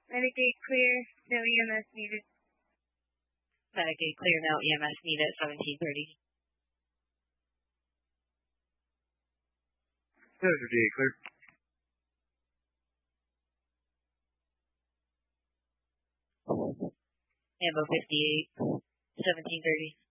Medicaid clear, no EMS needed. Medicaid clear, no EMS needed, 1730. Passenger DA clear. Ambo 58, 1730.